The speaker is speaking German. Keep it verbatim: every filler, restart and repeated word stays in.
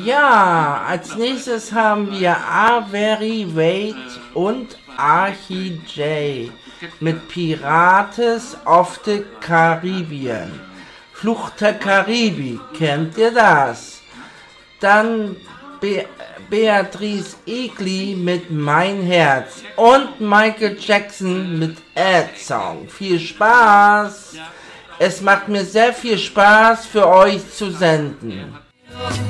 Ja, als nächstes haben wir Avery Wade und Archie J mit Pirates of the Caribbean. Fluch der Karibik, kennt ihr das? Dann Be- Beatrice Egli mit Mein Herz und Michael Jackson mit Ad Song. Viel Spaß! Es macht mir sehr viel Spaß, für euch zu senden.